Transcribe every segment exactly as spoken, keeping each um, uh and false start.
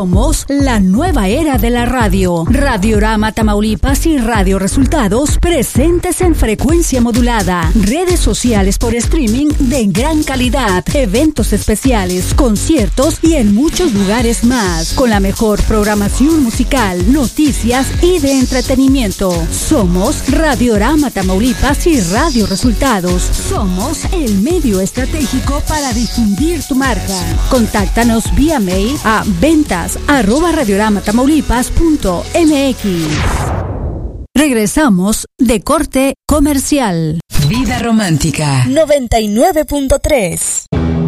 Somos la nueva era de la radio. Radiorama Tamaulipas y Radio Resultados presentes en frecuencia modulada. Redes sociales por streaming de gran calidad. Eventos especiales, conciertos y en muchos lugares más. Con la mejor programación musical, noticias y de entretenimiento. Somos Radiorama Tamaulipas y Radio Resultados. Somos el medio estratégico para difundir tu marca. Contáctanos vía mail a ventas arroba radioramatamauripas punto mx. Regresamos de corte comercial. Vida Romántica noventa y nueve punto tres.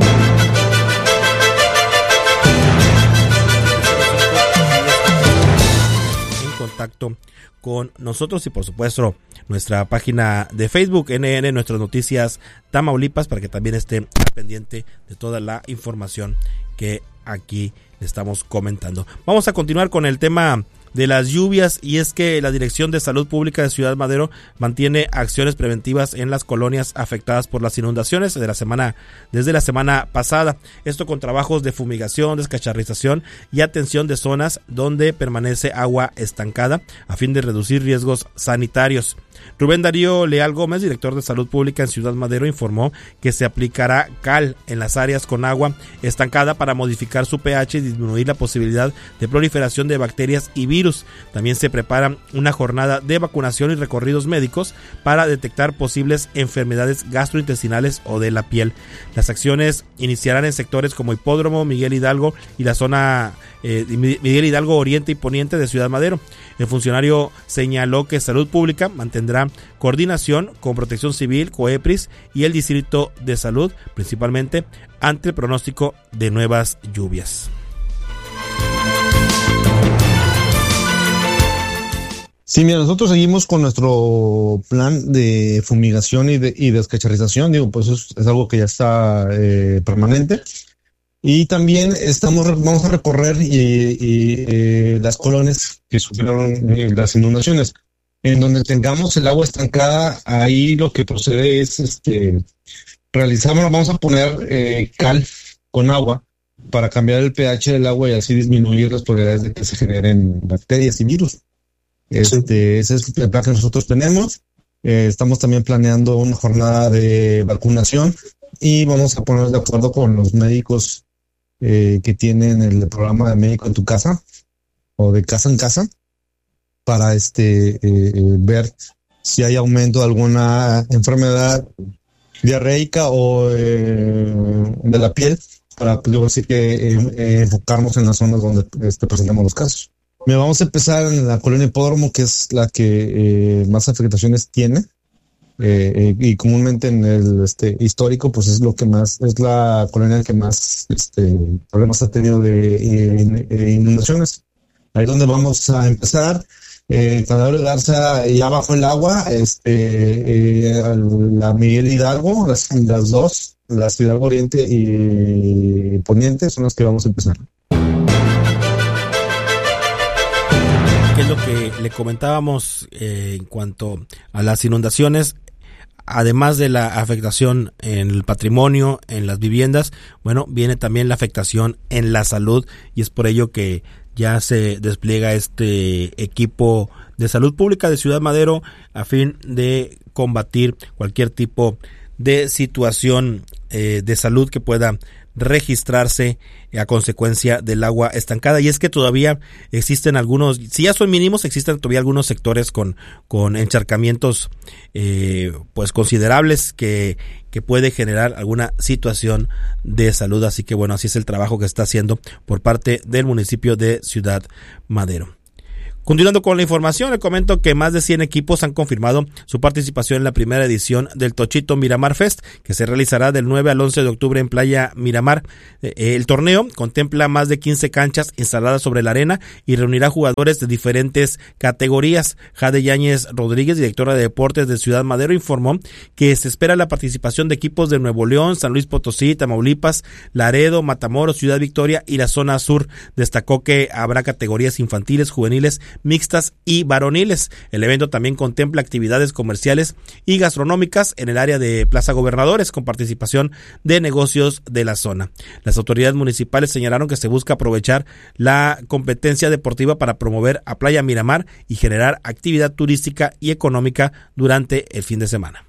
En contacto con nosotros y por supuesto nuestra página de Facebook N N Nuestras Noticias Tamaulipas, para que también esté al pendiente de toda la información que aquí le estamos comentando. Vamos a continuar con el tema de las lluvias, y es que la Dirección de Salud Pública de Ciudad Madero mantiene acciones preventivas en las colonias afectadas por las inundaciones de la semana, desde la semana pasada. Esto con trabajos de fumigación, descacharrización y atención de zonas donde permanece agua estancada a fin de reducir riesgos sanitarios. Rubén Darío Leal Gómez, director de Salud Pública en Ciudad Madero, informó que se aplicará cal en las áreas con agua estancada para modificar su pH y disminuir la posibilidad de proliferación de bacterias y virus. También se prepara una jornada de vacunación y recorridos médicos para detectar posibles enfermedades gastrointestinales o de la piel. Las acciones iniciarán en sectores como Hipódromo, Miguel Hidalgo y la zona eh, Miguel Hidalgo Oriente y Poniente de Ciudad Madero. El funcionario señaló que Salud Pública mantendrá coordinación con Protección Civil, COEPRIS y el Distrito de Salud, principalmente ante el pronóstico de nuevas lluvias. Sí, mira, nosotros seguimos con nuestro plan de fumigación y, de, y descacharrización. Digo, pues es, es algo que ya está eh, permanente. Y también estamos vamos a recorrer y, y, eh, las colonias que sufrieron eh, las inundaciones. En donde tengamos el agua estancada, ahí lo que procede es este realizamos, vamos a poner eh, cal con agua para cambiar el pH del agua y así disminuir las probabilidades de que se generen bacterias y virus. Este, ese es el plan que nosotros tenemos. Eh, estamos también planeando una jornada de vacunación y vamos a ponernos de acuerdo con los médicos eh, que tienen el programa de médico en tu casa o de casa en casa para este eh, ver si hay aumento de alguna enfermedad diarreica o eh, de la piel, para luego sí que eh, eh, enfocarnos en las zonas donde este, presentamos los casos. Mira, vamos a empezar en la colonia Hipódromo, que es la que eh, más afectaciones tiene, eh, eh, y comúnmente en el este histórico, pues es lo que más, es la colonia que más este problemas ha tenido de eh, inundaciones. Ahí es donde vamos a empezar. Eh, Canadá de Garza ya bajo el agua, este, eh, la Miguel Hidalgo, las, las dos, la Ciudad Oriente y Poniente son las que vamos a empezar. ¿Qué es lo que le comentábamos eh, en cuanto a las inundaciones? Además de la afectación en el patrimonio, en las viviendas, bueno, viene también la afectación en la salud, y es por ello que ya se despliega este equipo de salud pública de Ciudad Madero a fin de combatir cualquier tipo de situación eh, de salud que pueda registrarse a consecuencia del agua estancada. Y es que todavía existen algunos, si ya son mínimos, existen todavía algunos sectores con, con encharcamientos eh, pues considerables que, que puede generar alguna situación de salud. Así que bueno, así es el trabajo que está haciendo por parte del municipio de Ciudad Madero. Continuando con la información, le comento que más de cien equipos han confirmado su participación en la primera edición del Tochito Miramar Fest, que se realizará del nueve al once de octubre en Playa Miramar. El torneo contempla más de quince canchas instaladas sobre la arena y reunirá jugadores de diferentes categorías. Jade Yáñez Rodríguez, directora de deportes de Ciudad Madero, informó que se espera la participación de equipos de Nuevo León, San Luis Potosí, Tamaulipas, Laredo, Matamoros, Ciudad Victoria y la zona sur. Destacó que habrá categorías infantiles, juveniles, mixtas y varoniles. El evento también contempla actividades comerciales y gastronómicas en el área de Plaza Gobernadores con participación de negocios de la zona. Las autoridades municipales señalaron que se busca aprovechar la competencia deportiva para promover a Playa Miramar y generar actividad turística y económica durante el fin de semana.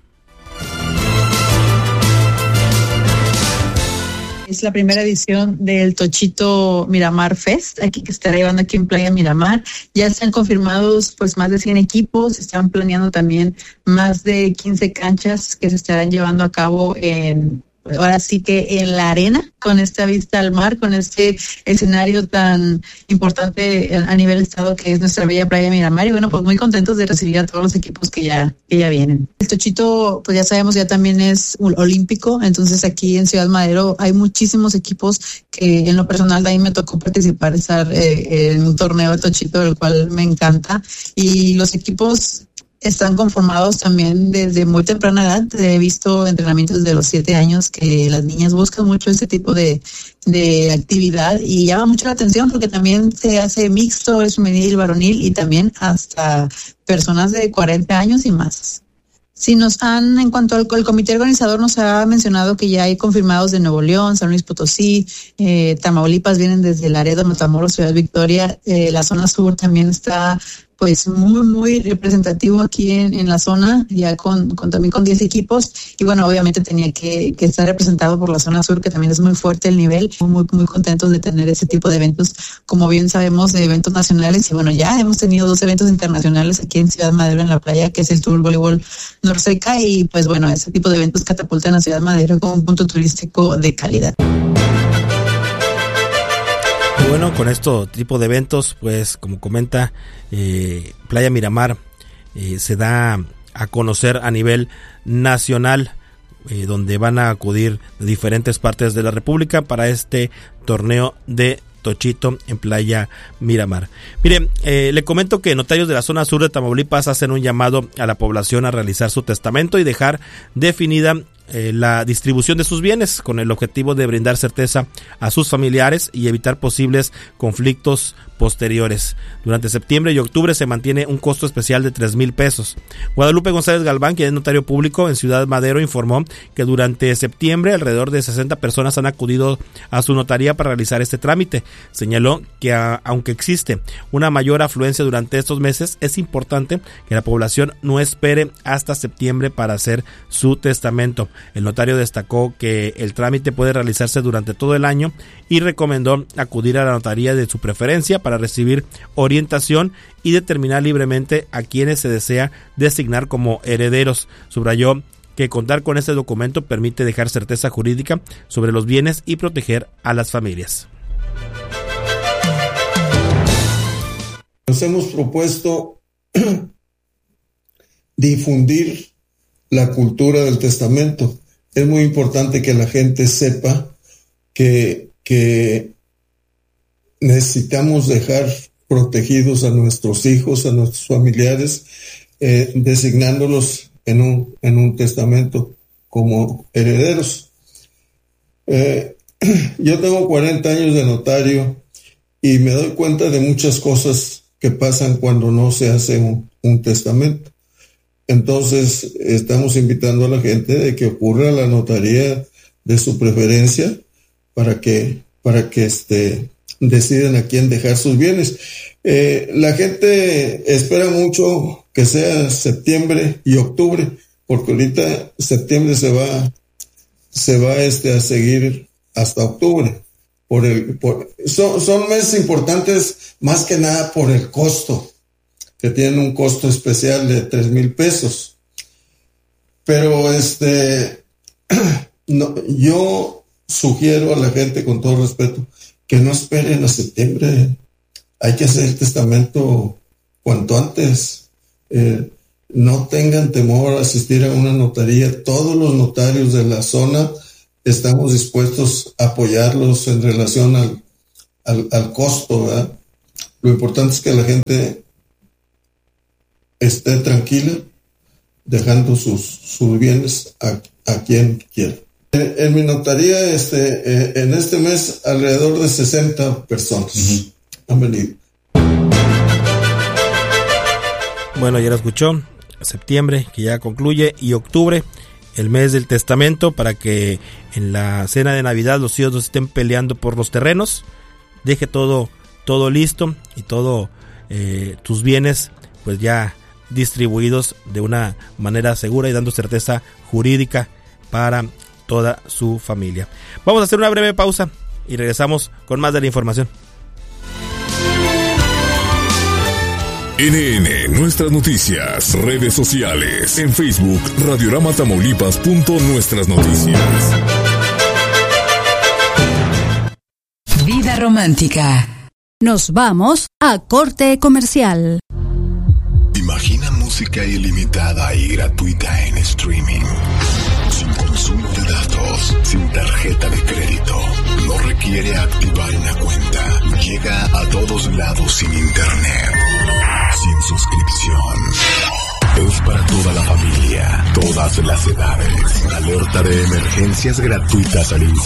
Es la primera edición del Tochito Miramar Fest, aquí que estará llevando aquí en Playa Miramar. Ya están confirmados pues más de cien equipos, están planeando también más de quince canchas que se estarán llevando a cabo en, ahora sí que en la arena, con esta vista al mar, con este escenario tan importante a nivel estado que es nuestra bella Playa Miramar. Y bueno, pues muy contentos de recibir a todos los equipos que ya, que ya vienen. El Tochito, pues ya sabemos, ya también es olímpico, entonces aquí en Ciudad Madero hay muchísimos equipos que en lo personal a mí me tocó participar, estar eh, en un torneo de Tochito, del cual me encanta. Y los equipos están conformados también desde muy temprana edad. He visto entrenamientos de los siete años que las niñas buscan mucho este tipo de, de actividad y llama mucho la atención porque también se hace mixto, es femenil, varonil y también hasta personas de cuarenta años y más. Sí, nos han, en cuanto al el comité organizador, nos ha mencionado que ya hay confirmados de Nuevo León, San Luis Potosí, eh, Tamaulipas, vienen desde Laredo, Matamoros, Ciudad Victoria, eh, la zona sur también está pues muy, muy representativo aquí en, en la zona, ya con, con también con diez equipos, y bueno, obviamente tenía que, que estar representado por la zona sur, que también es muy fuerte el nivel, muy, muy contentos de tener ese tipo de eventos, como bien sabemos, de eventos nacionales, y bueno, ya hemos tenido dos eventos internacionales aquí en Ciudad Madero, en la playa, que es el Tour Voleibol Norseca, y pues bueno, ese tipo de eventos catapultan a Ciudad Madero como un punto turístico de calidad. Bueno, con este tipo de eventos, pues como comenta, eh, Playa Miramar eh, se da a conocer a nivel nacional, eh, donde van a acudir de diferentes partes de la República para este torneo de Tochito en Playa Miramar. Miren, eh, le comento que notarios de la zona sur de Tamaulipas hacen un llamado a la población a realizar su testamento y dejar definida eh, la distribución de sus bienes con el objetivo de brindar certeza a sus familiares y evitar posibles conflictos posteriores. Durante septiembre y octubre se mantiene un costo especial de tres mil pesos. Guadalupe González Galván, quien es notario público en Ciudad Madero, informó que durante septiembre alrededor de sesenta personas han acudido a su notaría para realizar este trámite. Señaló que a, aunque existe una mayor afluencia durante estos meses, es importante que la población no espere hasta septiembre para hacer su testamento. El notario destacó que el trámite puede realizarse durante todo el año y recomendó acudir a la notaría de su preferencia para recibir orientación y determinar libremente a quienes se desea designar como herederos. Subrayó que contar con este documento permite dejar certeza jurídica sobre los bienes y proteger a las familias. Nos hemos propuesto difundir la cultura del testamento. Es muy importante que la gente sepa que, que necesitamos dejar protegidos a nuestros hijos, a nuestros familiares, eh, designándolos en un, en un testamento como herederos. Eh, yo tengo cuarenta años de notario y me doy cuenta de muchas cosas que pasan cuando no se hace un, un testamento. Entonces, estamos invitando a la gente de que ocurra a la notaría de su preferencia para que, para que este, decidan a quién dejar sus bienes. Eh, la gente espera mucho que sea septiembre y octubre, porque ahorita septiembre se va, se va este, a seguir hasta octubre. Por el, por, son, son meses importantes más que nada por el costo, que tienen un costo especial de tres mil pesos. Pero este, no, yo sugiero a la gente, con todo respeto, que no esperen a septiembre. Hay que hacer el testamento cuanto antes. Eh, no tengan temor a asistir a una notaría. Todos los notarios de la zona estamos dispuestos a apoyarlos en relación al, al, al costo, ¿verdad? Lo importante es que la gente esté tranquila, dejando sus, sus bienes a, a quien quiera. En, en mi notaría, este, eh, en este mes, alrededor de sesenta personas uh-huh. han venido. Bueno, ya lo escuchó, septiembre que ya concluye y octubre, el mes del testamento, para que en la cena de Navidad los hijos no estén peleando por los terrenos. Deje todo, todo listo y todo eh, tus bienes pues ya distribuidos de una manera segura y dando certeza jurídica para toda su familia. Vamos a hacer una breve pausa y regresamos con más de la información. N N, nuestras noticias, redes sociales, en Facebook, Radiorama Tamaulipas. Nuestras noticias. Vida romántica. Nos vamos a corte comercial. Imagina música ilimitada y gratuita en streaming. Sin consumo de datos, sin tarjeta de crédito. No requiere activar una cuenta. Llega a todos lados sin internet. Sin suscripción. Es para toda la familia, todas las edades. Alerta de emergencias gratuitas al